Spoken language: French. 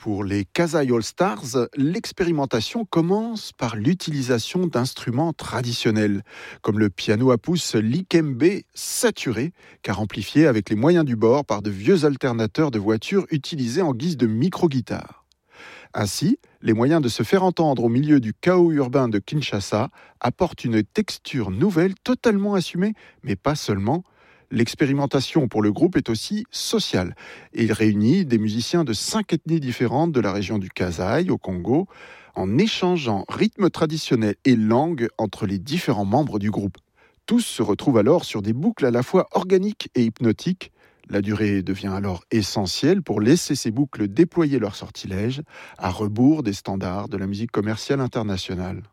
Pour les Kasai All Stars, l'expérimentation commence par l'utilisation d'instruments traditionnels, comme le piano à pouce Likembe saturé, car amplifié avec les moyens du bord par de vieux alternateurs de voitures utilisés en guise de micro-guitare. Ainsi, les moyens de se faire entendre au milieu du chaos urbain de Kinshasa apportent une texture nouvelle totalement assumée, mais pas seulement. L'expérimentation pour le groupe est aussi sociale. Et il réunit des musiciens de 5 ethnies différentes de la région du Kasaï au Congo, en échangeant rythmes traditionnels et langues entre les différents membres du groupe. Tous se retrouvent alors sur des boucles à la fois organiques et hypnotiques. La durée devient alors essentielle pour laisser ces boucles déployer leur sortilège à rebours des standards de la musique commerciale internationale.